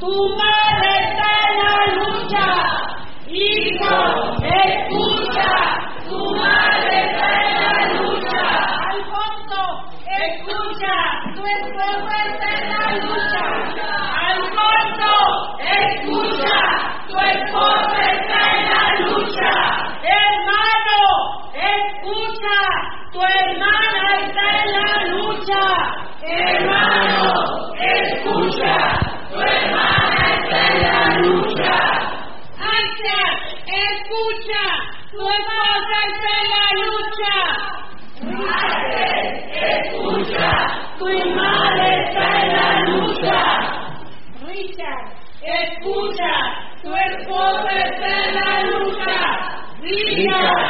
tu madre está en la lucha. Hijo, escucha, tu madre está en la lucha. Alfonso, escucha, tu esposa está en la lucha. Alfonso, escucha, tu esposa está en la lucha. Hermano, escucha, tu hermana está en la lucha. Hermano, escucha, tu hermana está en la lucha. Axel, escucha, tu esposa está en la lucha. Axel, escucha, tu madre está en la lucha. Richard, escucha, tu esposa está en la lucha. Richard,